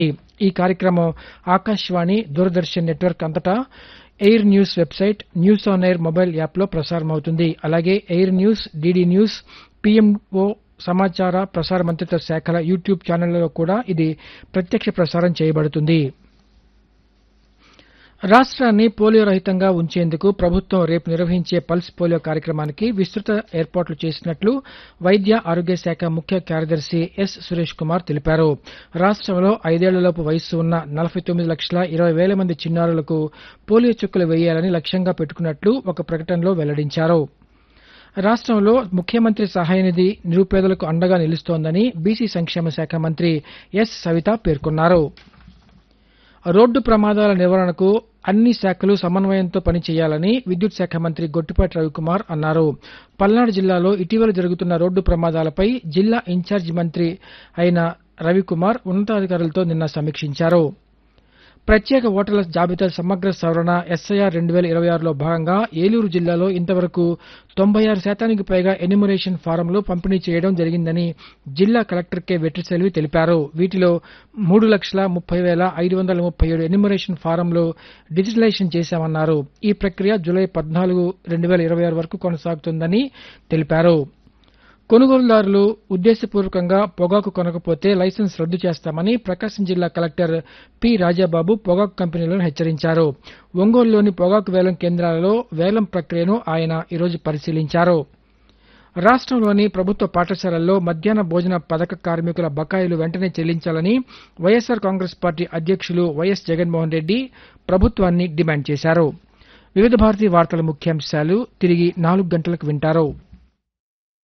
ఈ కార్యక్రమం ఆకాశవాణి, దూరదర్శన్ నెట్వర్క్ అంతటా air news website, news on air mobile యాప్లో ప్రసారమవుతుంది. అలాగే air news, DD news, PMO సమాచార ప్రసార మంత్రిత్వ శాఖల యూట్యూబ్ ఛానళ్లలో కూడా ఇది ప్రత్యక్ష ప్రసారం చేయబడుతుంది. రాష్ట్రాన్ని పోలియో రహితంగా ఉంచేందుకు ప్రభుత్వం రేపు నిర్వహించే పల్స్ పోలియో కార్యక్రమానికి విస్తృత ఏర్పాట్లు చేసినట్లు వైద్య ఆరోగ్య శాఖ ముఖ్య కార్యదర్శి ఎస్ సురేష్ కుమార్ తెలిపారు. రాష్ట్రంలో 5 ఏళ్లలోపు వయస్సు ఉన్న 49,20,000 మంది చిన్నారులకు పోలియో చుక్కలు వేయాలని లక్ష్యంగా పెట్టుకున్నట్లు ఒక ప్రకటనలో వెల్లడించారు. రాష్ట్రంలో ముఖ్యమంత్రి సహాయ నిధి నిరుపేదలకు అండగా నిలుస్తోందని బీసీ సంక్షేమ శాఖ మంత్రి ఎస్ సవిత పేర్కొన్నారు. రోడ్డు ప్రమాదాల నివారణకు అన్ని శాఖలు సమన్వయంతో పనిచేయాలని విద్యుత్ శాఖ మంత్రి గొట్టిపాటి రవికుమార్ అన్నారు. పల్నాడు జిల్లాలో ఇటీవల జరుగుతున్న రోడ్డు ప్రమాదాలపై జిల్లా ఇన్ఛార్జి మంత్రి అయిన రవికుమార్ ఉన్నతాధికారులతో నిన్న సమీక్షించారు. ప్రత్యేక ఓటర్ల జాబితా సమగ్ర సవరణ ఎస్ఐఆర్ 2026లో భాగంగా ఏలూరు జిల్లాలో ఇంతవరకు 96% పైగా ఎన్యూమరేషన్ ఫారంలు పంపిణీ చేయడం జరిగిందని జిల్లా కలెక్టర్ కె వెట్రిసెల్వి తెలిపారు. వీటిలో 3,30,537 ఎన్యూమరేషన్ ఫారంలు డిజిటలైజేషన్ చేశామన్నారు. ఈ ప్రక్రియ జూలై 14, 2026 వరకు కొనసాగుతుందని తెలిపారు. కొనుగోలుదారులు ఉద్దేశపూర్వకంగా పొగాకు కొనకపోతే లైసెన్స్ రద్దు చేస్తామని ప్రకాశం జిల్లా కలెక్టర్ పి రాజాబాబు పొగాకు కంపెనీలను హెచ్చరించారు. ఒంగోలులోని పొగాకు వేలం కేంద్రాలలో వేలం ప్రక్రియను ఆయన ఈరోజు పరిశీలించారు. రాష్ట్రంలోని ప్రభుత్వ పాఠశాలల్లో మధ్యాహ్న భోజన పథక కార్మికుల బకాయిలు వెంటనే చెల్లించాలని వైఎస్సార్ కాంగ్రెస్ పార్టీ అధ్యక్షులు వైఎస్ జగన్మోహన్ రెడ్డి ప్రభుత్వాన్ని డిమాండ్ చేశారు. వివిధ భారతి వార్తల ముఖ్యాంశాలు తిరిగి 4 గంటలకు వింటారు.